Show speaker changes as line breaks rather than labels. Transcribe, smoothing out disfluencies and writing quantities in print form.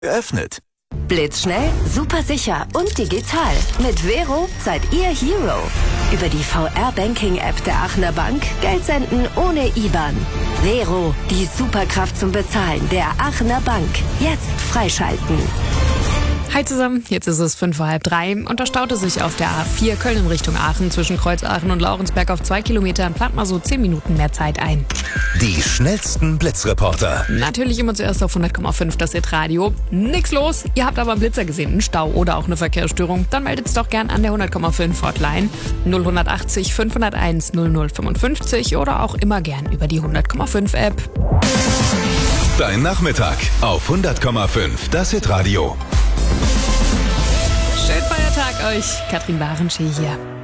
geöffnet.
Blitzschnell, super sicher und digital. Mit Vero seid ihr Hero. Über die VR-Banking-App der Aachener Bank Geld senden ohne IBAN. Vero, die Superkraft zum Bezahlen der Aachener Bank. Jetzt freischalten.
Hi zusammen, jetzt ist es 2:05 und da staute sich auf der A4 Köln in Richtung Aachen zwischen Kreuzaachen und Laurensberg auf 2 Kilometern. Plant mal so 10 Minuten mehr Zeit ein.
Die schnellsten Blitzreporter.
Natürlich immer zuerst auf 100,5 das Hitradio. Nix los, ihr habt aber einen Blitzer gesehen, einen Stau oder auch eine Verkehrsstörung. Dann meldet's doch gern an der 100,5 Hotline 0180 501 0055 oder auch immer gern über die 100,5 App.
Dein Nachmittag auf 100,5 das Hitradio.
Schönen Feiertag euch, Katrin Barenschee hier.